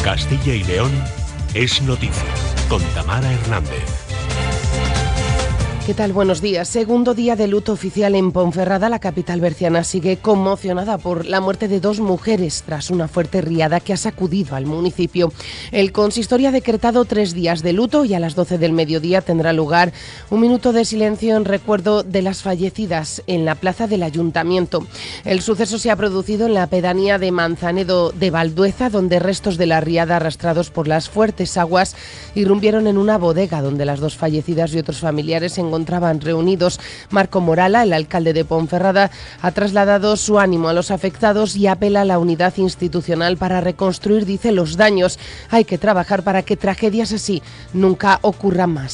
Castilla y León es noticia, con Tamara Hernández. ¿Qué tal? Buenos días. Segundo día de luto oficial en Ponferrada. La capital berciana sigue conmocionada por la muerte de 2 mujeres tras una fuerte riada que ha sacudido al municipio. El consistorio ha decretado 3 días de luto y a las 12 del mediodía tendrá lugar un minuto de silencio en recuerdo de las fallecidas en la plaza del ayuntamiento. El suceso se ha producido en la pedanía de Manzanedo de Valdueza, donde restos de la riada arrastrados por las fuertes aguas irrumpieron en una bodega donde las 2 fallecidas y otros familiares se encontraban reunidos. Marco Morala, el alcalde de Ponferrada, ha trasladado su ánimo a los afectados y apela a la unidad institucional para reconstruir, dice, los daños. Hay que trabajar para que tragedias así nunca ocurran más.